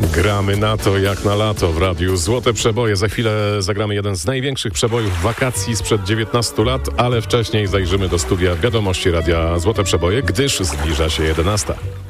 Gramy na to jak na lato w radiu Złote Przeboje. Za chwilę zagramy jeden z największych przebojów wakacji sprzed 19 lat, ale wcześniej zajrzymy do studia wiadomości radia Złote Przeboje, gdyż zbliża się 11.